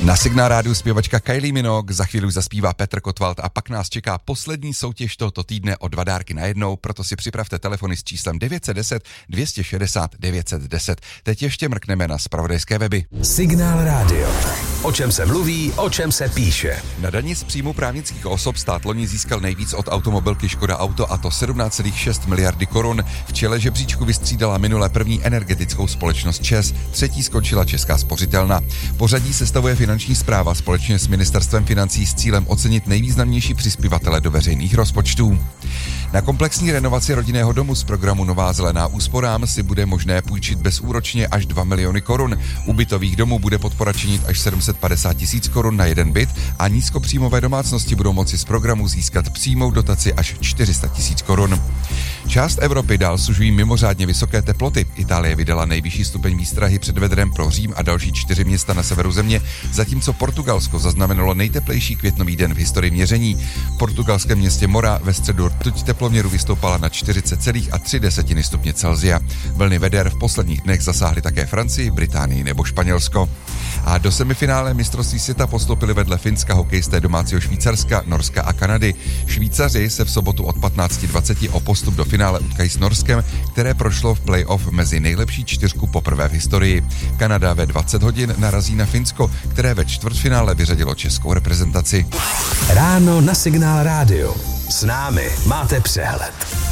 Na Signál rádiu zpěvačka Kylie Minogue, za chvíli už zaspívá Petr Kotwald a pak nás čeká poslední soutěž tohoto týdne o 2 dárky najednou, proto si připravte telefony s číslem 910 260 910. Teď ještě mrkneme na zpravodajské weby. Signál rádio. O čem se mluví, o čem se píše. Na dani z příjmu právnických osob stát loni získal nejvíc od automobilky Škoda Auto, a to 17,6 miliardy korun. V čele žebříčku vystřídala minule první energetickou společnost ČEZ, třetí skončila Česká spořitelna. Pořadí sestavuje Finanční správa společně s Ministerstvem financí s cílem ocenit nejvýznamnější přispěvatele do veřejných rozpočtů. Na komplexní renovaci rodinného domu z programu Nová zelená úsporám si bude možné půjčit bezúročně až 2 miliony korun. U bytových domů bude podpora činit až 750 tisíc korun na jeden byt a nízkopříjmové domácnosti budou moci z programu získat přímou dotaci až 400 tisíc korun. Část Evropy dál sužují mimořádně vysoké teploty. Itálie vydala nejvyšší stupeň výstrahy před vedrem pro Řím a další 4 města na severu země, zatímco Portugalsko zaznamenalo nejteplejší květnový den v historii měření. V portugalském městě Mora ve středu rtuť teploměru vystoupala na 40,3 stupně Celsia. Vlny veder v posledních dnech zasáhly také Francii, Británii nebo Španělsko. A do semifinále mistrovství světa postoupili vedle Finska hokejisté domácího Švýcarska, Norska a Kanady. Švýcaři se v sobotu od 15:20 o postup do finále utkají s Norskem, které prošlo v play-off mezi nejlepší 4 poprvé v historii. Kanada ve 20 hodin narazí na Finsko, které ve čtvrtfinále vyřadilo českou reprezentaci. Ráno na Signál rádio. S námi máte přehled.